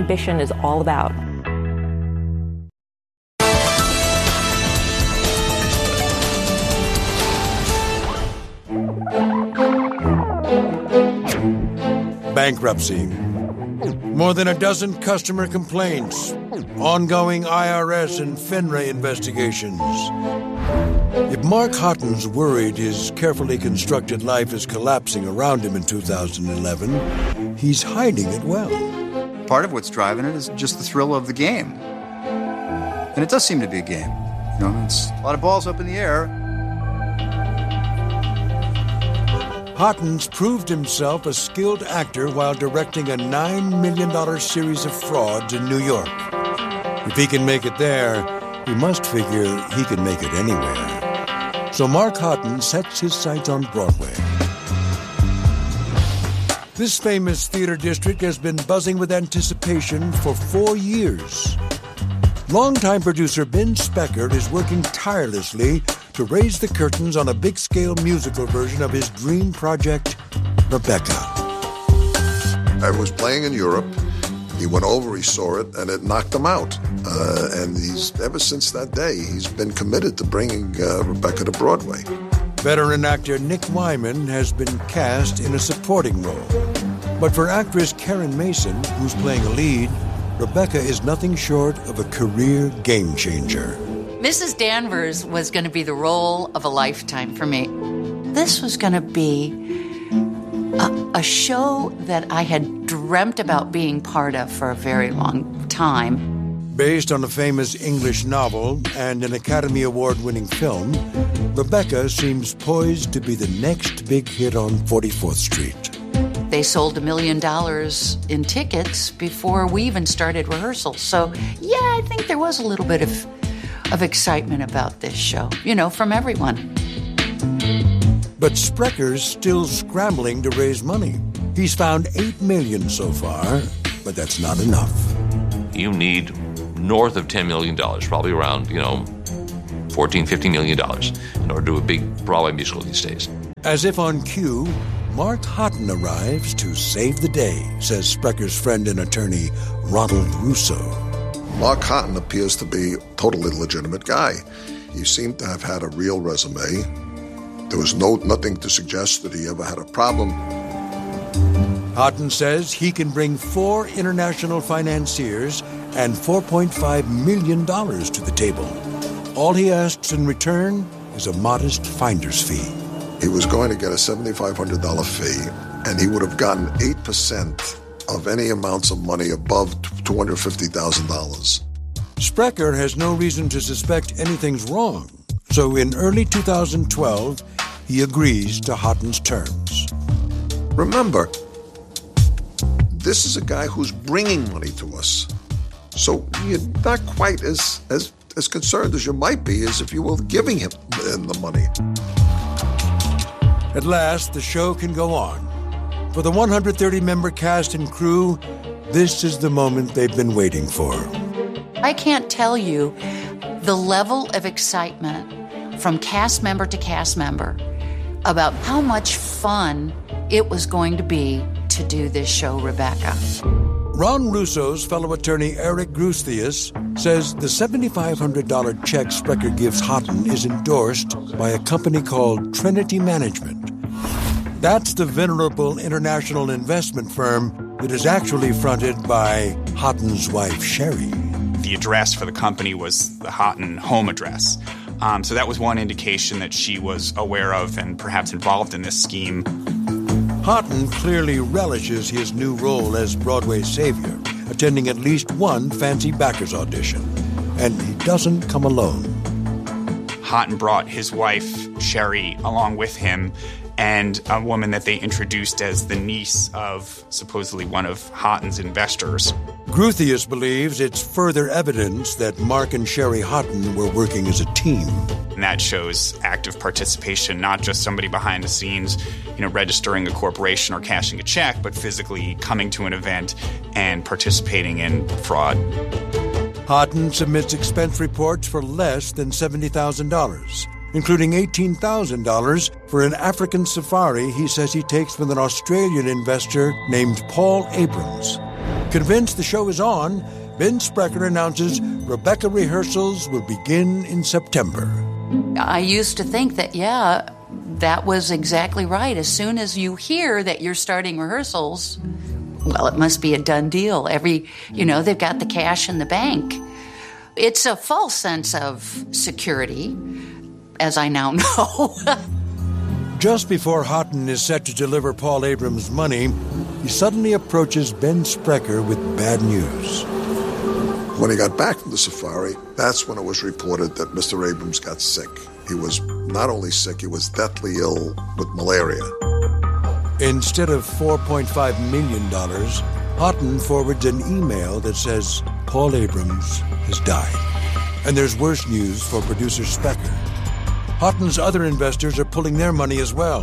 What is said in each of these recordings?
ambition is all about. Bankruptcy. More than a dozen customer complaints. Ongoing IRS and FINRA investigations. If Mark Hotton's worried his carefully constructed life is collapsing around him in 2011, he's hiding it well. Part of what's driving it is just the thrill of the game. And it does seem to be a game. You know, it's a lot of balls up in the air. Hotton's proved himself a skilled actor while directing a $9 million series of frauds in New York. If he can make it there, he must figure he can make it anywhere. So Mark Hotton sets his sights on Broadway. This famous theater district has been buzzing with anticipation for 4 years. Longtime producer Ben Speckert is working tirelessly to raise the curtains on a big-scale musical version of his dream project, Rebecca. I was playing in Europe. He went over, he saw it, and it knocked him out. And ever since that day, he's been committed to bringing Rebecca to Broadway. Veteran actor Nick Wyman has been cast in a supporting role. But for actress Karen Mason, who's playing a lead, Rebecca is nothing short of a career game-changer. Mrs. Danvers was going to be the role of a lifetime for me. This was going to be a show that I had dreamt about being part of for a very long time. Based on a famous English novel and an Academy Award-winning film, Rebecca seems poised to be the next big hit on 44th Street. They sold $1 million in tickets before we even started rehearsals. So, yeah, I think there was a little bit of excitement about this show, from everyone. But Sprecker's still scrambling to raise money. He's found $8 million so far, but that's not enough. You need north of $10 million, probably around, $14, $15 million in order to do a big Broadway musical these days. As if on cue, Mark Hotton arrives to save the day, says Sprecker's friend and attorney, Ronald Russo. Mark Hotton appears to be a totally legitimate guy. He seemed to have had a real resume. There was nothing to suggest that he ever had a problem. Hotton says he can bring 4 international financiers and $4.5 million to the table. All he asks in return is a modest finder's fee. He was going to get a $7,500 fee, and he would have gotten 8% of any amounts of money above $250,000. Sprecher has no reason to suspect anything's wrong, so in early 2012, he agrees to Hotton's terms. Remember, this is a guy who's bringing money to us, so you're not quite as concerned as you might be as if you were giving him the money. At last, the show can go on. For the 130-member cast and crew, this is the moment they've been waiting for. I can't tell you the level of excitement from cast member to cast member about how much fun it was going to be to do this show, Rebecca. Ron Russo's fellow attorney Eric Grustheus says the $7,500 check Sprecher gives Hotton is endorsed by a company called Trinity Management. That's the venerable international investment firm that is actually fronted by Hotton's wife, Sherry. The address for the company was the Hotton home address. So that was one indication that she was aware of and perhaps involved in this scheme. Hotton clearly relishes his new role as Broadway's savior, attending at least one fancy backers audition. And he doesn't come alone. Hotton brought his wife, Sherry, along with him, and a woman that they introduced as the niece of supposedly one of Hotton's investors. Gruthius believes it's further evidence that Mark and Sherry Hotton were working as a team. And that shows active participation, not just somebody behind the scenes, registering a corporation or cashing a check, but physically coming to an event and participating in fraud. Hotton submits expense reports for less than $70,000, including $18,000 for an African safari he says he takes with an Australian investor named Paul Abrams. Convinced the show is on, Ben Sprecher announces Rebecca rehearsals will begin in September. I used to think that, that was exactly right. As soon as you hear that you're starting rehearsals, well, it must be a done deal. They've got the cash in the bank. It's a false sense of security, as I now know. Just before Houghton is set to deliver Paul Abrams' money, he suddenly approaches Ben Sprecher with bad news. When he got back from the safari, that's when it was reported that Mr. Abrams got sick. He was not only sick, he was deathly ill with malaria. Instead of $4.5 million, Houghton forwards an email that says Paul Abrams has died. And there's worse news for producer Sprecher. Houghton's other investors are pulling their money as well.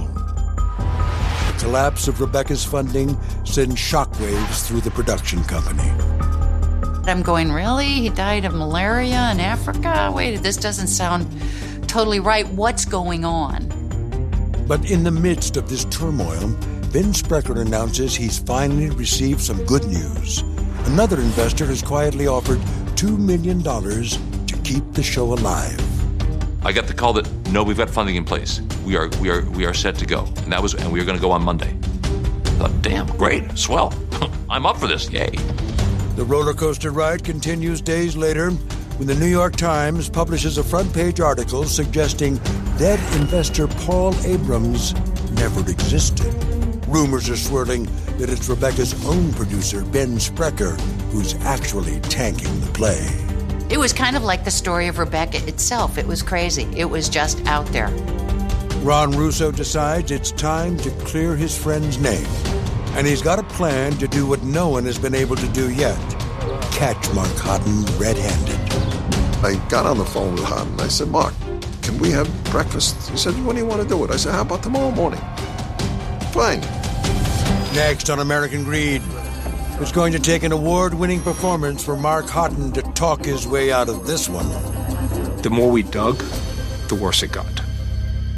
The collapse of Rebecca's funding sends shockwaves through the production company. I'm going, really? He died of malaria in Africa? Wait, this doesn't sound totally right. What's going on? But in the midst of this turmoil, Ben Sprecher announces he's finally received some good news. Another investor has quietly offered $2 million to keep the show alive. I got the call that, no, we've got funding in place. We are set to go. And we are going to go on Monday. I thought, damn, great, swell. I'm up for this, yay. The roller coaster ride continues days later when the New York Times publishes a front-page article suggesting dead investor Paul Abrams never existed. Rumors are swirling that it's Rebecca's own producer, Ben Sprecher, who's actually tanking the play. It was kind of like the story of Rebecca itself. It was crazy. It was just out there. Ron Russo decides it's time to clear his friend's name. And he's got a plan to do what no one has been able to do yet. Catch Mark Houghton red-handed. I got on the phone with Houghton. I said, Mark, can we have breakfast? He said, when do you want to do it? I said, how about tomorrow morning? Fine. Next on American Greed, it's going to take an award-winning performance for Mark Houghton to talk his way out of this one. The more we dug, the worse it got.